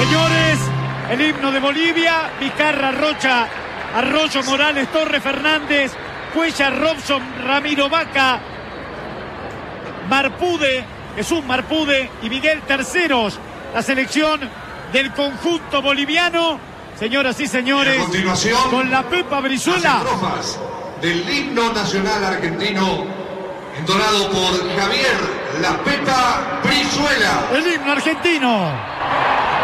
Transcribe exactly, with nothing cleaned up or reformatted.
Señores, el himno de Bolivia: Vizcarra, Rocha, Arroyo, Morales, Torres, Fernández, Cuellar, Robson, Ramiro Vaca, Marpude, Jesús Marpude y Miguel Terceros. La selección del conjunto boliviano, señoras y señores, y con la Pepa Brizuela. Las estrofas del himno nacional argentino, entonado por Javier La Pepa Brizuela. El himno argentino.